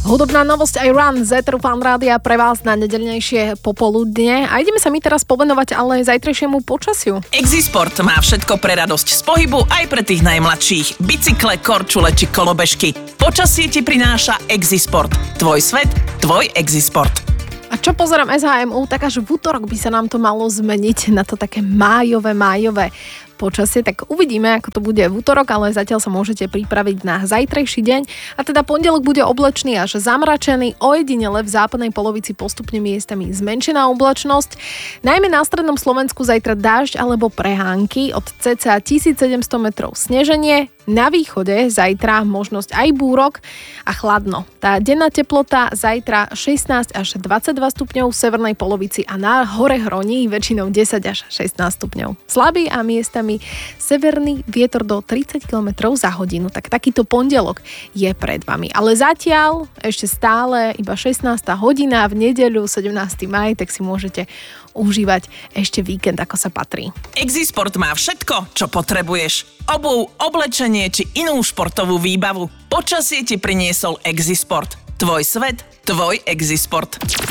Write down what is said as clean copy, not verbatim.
Hudobná novosť I Run z Eteru Fan Rádia pre vás na nedeľnejšie popoludne. A ideme sa mi teraz povenovať ale zajtrajšiemu počasiu. Exisport má všetko pre radosť z pohybu aj pre tých najmladších. Bicykle, korčule či kolobežky. Počasie ti prináša Exisport. Tvoj svet, tvoj Exisport. A čo pozerám SHMU, tak až v útorok by sa nám to malo zmeniť na to také májové počasie, tak uvidíme, ako to bude v útorok, ale zatiaľ sa môžete pripraviť na zajtrajší deň. A teda pondelok bude oblačný až zamračený, ojedinele v západnej polovici postupne miestami zmenšená oblačnosť. Najmä na strednom Slovensku zajtra dážď alebo prehánky, od cca 1700 metrov sneženie. Na východe zajtra možnosť aj búrok a chladno. Tá denná teplota zajtra 16 až 22 stupňov v severnej polovici a na hore hroní väčšinou 10 až 16 stupňov. Slabý a miestami severný vietor do 30 km za hodinu. Tak takýto pondelok je pred vami. Ale zatiaľ ešte stále iba 16. hodina v nedeľu 17. maj, tak si môžete užívať ešte víkend, ako sa patrí. Exisport má všetko, čo potrebuješ. Obuv, oblečenie či inú športovú výbavu. Počasie ti priniesol Exisport. Tvoj svet, tvoj Exisport.